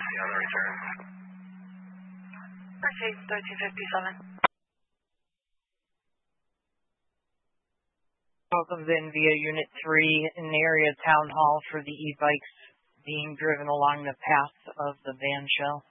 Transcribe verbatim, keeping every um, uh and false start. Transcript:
the other return. Proceed, thirteen fifty-seven. Welcome in via Unit three in the area town hall for the e-bikes being driven along the path of the van shell.